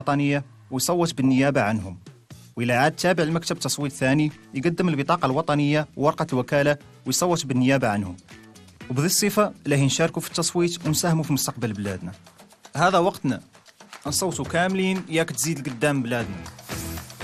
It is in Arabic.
الوطنية ويصوت بالنيابة عنهم، وإلى عاد تابع المكتب تصويت ثاني يقدم البطاقة الوطنية وورقة الوكالة ويصوت بالنيابة عنهم، وبذي الصفة له نشاركوا في التصويت ونساهموا في مستقبل بلادنا. هذا وقتنا نصوتوا كاملين ياك تزيد قدام بلادنا.